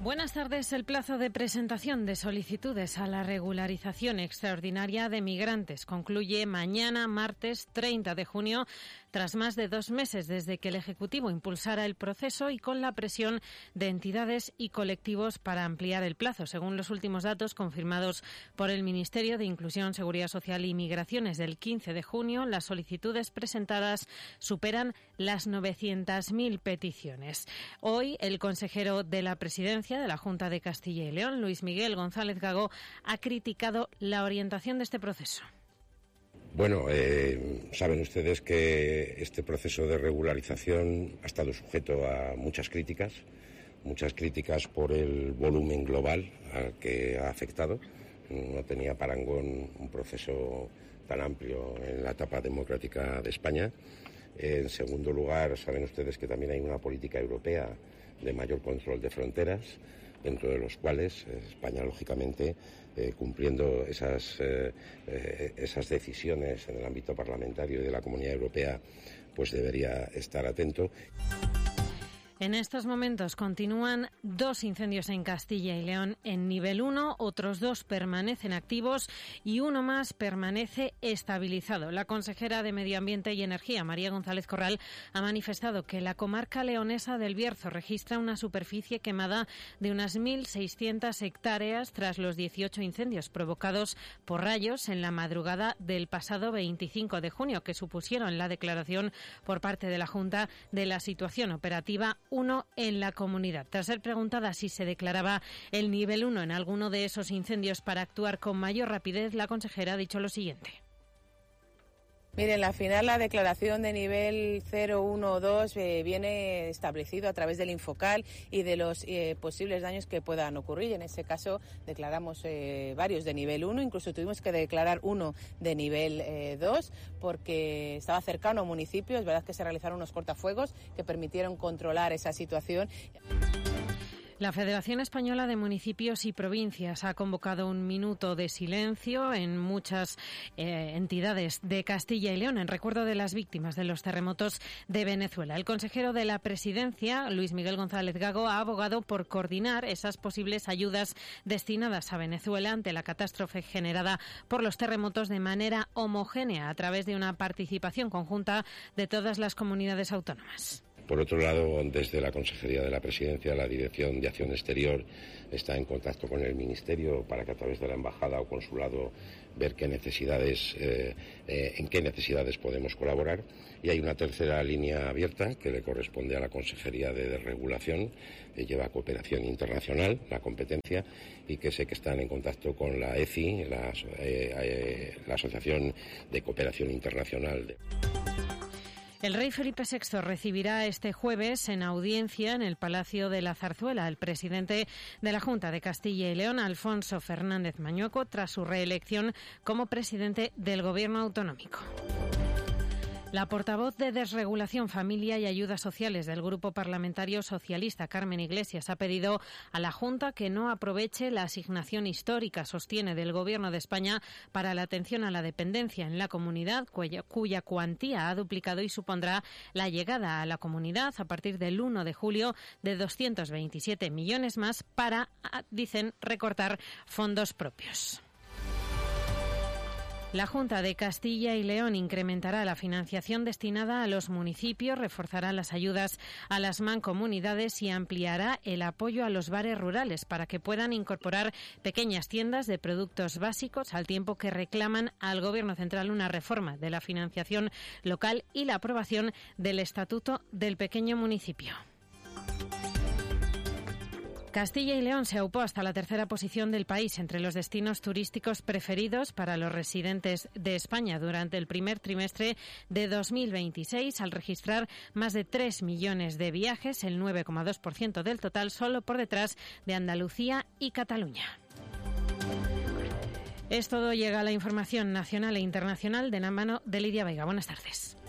Buenas tardes. El plazo de presentación de solicitudes a la regularización extraordinaria de migrantes concluye mañana, martes 30 de junio, tras más de 2 meses desde que el Ejecutivo impulsara el proceso y con la presión de entidades y colectivos para ampliar el plazo. Según los últimos datos confirmados por el Ministerio de Inclusión, Seguridad Social y Migraciones del 15 de junio, las solicitudes presentadas superan las 900.000 peticiones. Hoy, el consejero de la Presidencia de la Junta de Castilla y León, Luis Miguel González Gago, ha criticado la orientación de este proceso. Bueno, saben ustedes que este proceso de regularización ha estado sujeto a muchas críticas por el volumen global al que ha afectado. No tenía parangón un proceso tan amplio en la etapa democrática de España. En segundo lugar, saben ustedes que también hay una política europea de mayor control de fronteras, dentro de los cuales España, lógicamente, cumpliendo esas decisiones en el ámbito parlamentario y de la Comunidad Europea, pues debería estar atento. En estos momentos continúan 2 incendios en Castilla y León en nivel 1, otros 2 permanecen activos y uno más permanece estabilizado. La consejera de Medio Ambiente y Energía, María González Corral, ha manifestado que la comarca leonesa del Bierzo registra una superficie quemada de unas 1.600 hectáreas tras los 18 incendios provocados por rayos en la madrugada del pasado 25 de junio, que supusieron la declaración por parte de la Junta de la situación operativa 1 en la comunidad. Tras ser preguntada si se declaraba el nivel 1 en alguno de esos incendios para actuar con mayor rapidez, la consejera ha dicho lo siguiente. Miren, al final la declaración de nivel 0, 1 o 2 viene establecido a través del Infocal y de los posibles daños que puedan ocurrir. En ese caso declaramos varios de nivel 1, incluso tuvimos que declarar uno de nivel 2 porque estaba cercano a municipio. Es verdad que se realizaron unos cortafuegos que permitieron controlar esa situación. La Federación Española de Municipios y Provincias ha convocado un minuto de silencio en muchas entidades de Castilla y León en recuerdo de las víctimas de los terremotos de Venezuela. El consejero de la Presidencia, Luis Miguel González Gago, ha abogado por coordinar esas posibles ayudas destinadas a Venezuela ante la catástrofe generada por los terremotos de manera homogénea a través de una participación conjunta de todas las comunidades autónomas. Por otro lado, desde la Consejería de la Presidencia, la Dirección de Acción Exterior está en contacto con el Ministerio para que a través de la Embajada o Consulado ver en qué necesidades podemos colaborar. Y hay una tercera línea abierta que le corresponde a la Consejería de Desregulación, que lleva cooperación internacional, la competencia, y que sé que están en contacto con la ECI, la Asociación de Cooperación Internacional. El rey Felipe VI recibirá este jueves en audiencia en el Palacio de la Zarzuela al presidente de la Junta de Castilla y León, Alfonso Fernández Mañueco, tras su reelección como presidente del Gobierno autonómico. La portavoz de Desregulación, Familia y Ayudas Sociales del Grupo Parlamentario Socialista, Carmen Iglesias, ha pedido a la Junta que no aproveche la asignación histórica, sostiene, del Gobierno de España para la atención a la dependencia en la comunidad, cuya cuantía ha duplicado y supondrá la llegada a la comunidad a partir del 1 de julio de 227 millones más para, dicen, recortar fondos propios. La Junta de Castilla y León incrementará la financiación destinada a los municipios, reforzará las ayudas a las mancomunidades y ampliará el apoyo a los bares rurales para que puedan incorporar pequeñas tiendas de productos básicos, al tiempo que reclaman al Gobierno central una reforma de la financiación local y la aprobación del Estatuto del Pequeño Municipio. Castilla y León se aupó hasta la tercera posición del país entre los destinos turísticos preferidos para los residentes de España durante el primer trimestre de 2026, al registrar más de 3 millones de viajes, el 9,2% del total, solo por detrás de Andalucía y Cataluña. Es todo. Llega la información nacional e internacional de la mano de Lidia Veiga. Buenas tardes.